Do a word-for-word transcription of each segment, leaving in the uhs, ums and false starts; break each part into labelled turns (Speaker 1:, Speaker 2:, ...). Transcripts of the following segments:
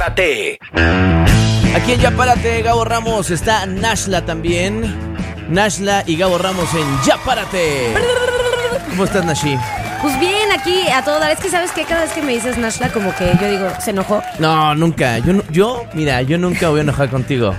Speaker 1: Párate.
Speaker 2: Aquí en Ya Párate, Gabo Ramos, está Nashla también. Nashla y Gabo Ramos en Ya Párate. ¿Cómo estás, Nashi?
Speaker 3: Pues bien, aquí a todo dar. Es que sabes que cada vez que me dices Nashla, como que yo digo, ¿se enojó?
Speaker 2: No, nunca. Yo, yo mira, yo nunca voy a enojar contigo.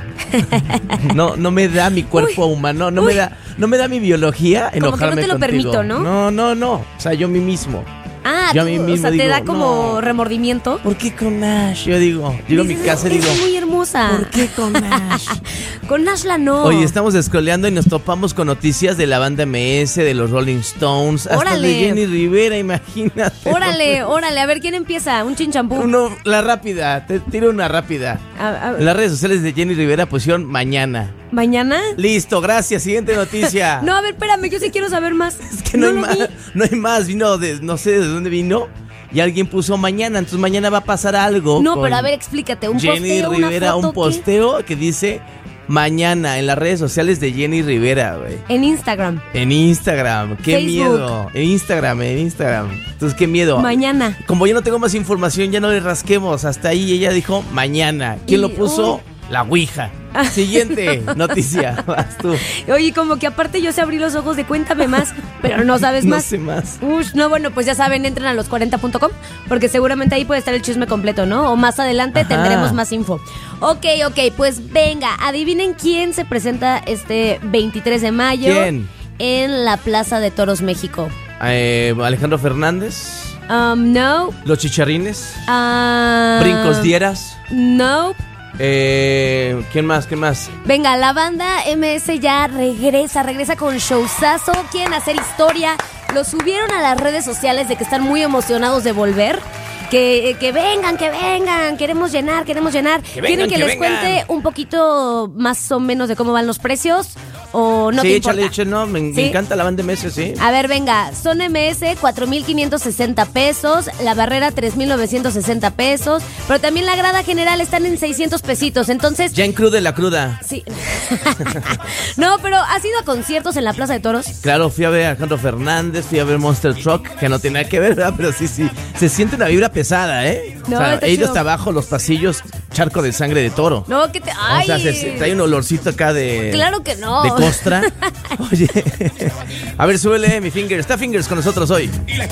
Speaker 2: No, no me da mi cuerpo uy, humano, no uy. me da, no me da mi biología enojarme contigo.
Speaker 3: Como que no te lo
Speaker 2: contigo.
Speaker 3: permito, ¿no?
Speaker 2: No, no, no. O sea, yo a mí mismo.
Speaker 3: Ah,
Speaker 2: yo
Speaker 3: tú,
Speaker 2: a mí mismo
Speaker 3: o sea,
Speaker 2: digo,
Speaker 3: te da como
Speaker 2: no.
Speaker 3: remordimiento.
Speaker 2: ¿Por qué con Nash? Yo digo, llego a mi casa y digo,
Speaker 3: es muy hermosa.
Speaker 2: ¿Por qué con Nash?
Speaker 3: Con Nashla no.
Speaker 2: Oye, estamos scrolleando y nos topamos con noticias de la banda M S, de los Rolling Stones, hasta
Speaker 3: órale.
Speaker 2: de Jenny Rivera, imagínate.
Speaker 3: Órale, órale, a ver quién empieza, un chinchampú.
Speaker 2: Uno, la rápida, te tiro una rápida.
Speaker 3: A, a,
Speaker 2: en las redes sociales de Jenny Rivera pusieron mañana.
Speaker 3: ¿Mañana?
Speaker 2: Listo, gracias, siguiente noticia.
Speaker 3: No, a ver, espérame, yo sí quiero saber más.
Speaker 2: Es que no,
Speaker 3: no
Speaker 2: hay más, no hay más, vino de, no sé de dónde vino. Y alguien puso mañana, entonces mañana va a pasar algo.
Speaker 3: No, pero a ver, explícate, un
Speaker 2: Jenny
Speaker 3: posteo,
Speaker 2: Rivera,
Speaker 3: una foto,
Speaker 2: un posteo
Speaker 3: ¿qué?
Speaker 2: que dice mañana en las redes sociales de Jenny Rivera, güey.
Speaker 3: En Instagram.
Speaker 2: En Instagram, qué
Speaker 3: Facebook.
Speaker 2: miedo. En Instagram, en Instagram. Entonces, qué miedo.
Speaker 3: Mañana.
Speaker 2: Como yo no tengo más información, ya no le rasquemos. Hasta ahí ella dijo mañana. ¿Quién
Speaker 3: y,
Speaker 2: lo puso?
Speaker 3: Uy.
Speaker 2: La Ouija. Siguiente noticia. Vas tú.
Speaker 3: Oye, como que aparte yo sé abrir los ojos de cuéntame más, pero no sabes
Speaker 2: no
Speaker 3: más.
Speaker 2: No sé más.
Speaker 3: Ush, no, bueno, pues ya saben, entren a los cuarenta punto com porque seguramente ahí puede estar el chisme completo, ¿no? O más adelante Ajá. tendremos más info. Ok, ok, pues venga, adivinen quién se presenta este veintitrés de mayo.
Speaker 2: ¿Quién?
Speaker 3: En la Plaza de Toros, México.
Speaker 2: Eh, Alejandro Fernández.
Speaker 3: Um, no.
Speaker 2: Los Chicharrines.
Speaker 3: Uh,
Speaker 2: Brincos Dieras.
Speaker 3: No.
Speaker 2: Eh, ¿Quién más? ¿Quién más?
Speaker 3: Venga, la banda M S ya regresa, regresa con showzazo. Quieren hacer historia. Lo subieron a las redes sociales de que están muy emocionados de volver. Que, que vengan, que vengan, queremos llenar, queremos llenar.
Speaker 2: Que vengan,
Speaker 3: ¿Quieren que,
Speaker 2: que
Speaker 3: les
Speaker 2: vengan.
Speaker 3: cuente un poquito más o menos de cómo van los precios? ¿O no
Speaker 2: sí,
Speaker 3: te
Speaker 2: échale,
Speaker 3: importa?
Speaker 2: échale, no, me,
Speaker 3: ¿Sí?
Speaker 2: me encanta la banda M S, sí.
Speaker 3: A ver, venga, son M S cuatro mil quinientos sesenta pesos, la barrera tres mil novecientos sesenta pesos, pero también la grada general están en seiscientos pesitos, entonces...
Speaker 2: Ya en cruda la cruda.
Speaker 3: Sí. No, pero ¿has ido a conciertos en la Plaza de Toros?
Speaker 2: Claro, fui a ver a Alejandro Fernández, fui a ver Monster Truck, que no tiene nada que ver, ¿verdad? Pero sí, sí, se siente una vibra pesada, ¿eh?
Speaker 3: No,
Speaker 2: o sea,
Speaker 3: está
Speaker 2: he ido
Speaker 3: chido.
Speaker 2: hasta abajo los pasillos, charco de sangre de toro.
Speaker 3: No, que te... ¡Ay!
Speaker 2: O sea, se, se trae un olorcito acá de...
Speaker 3: Claro que no.
Speaker 2: De costra. Oye, a ver, súbele mi Fingers. Está Fingers con nosotros hoy.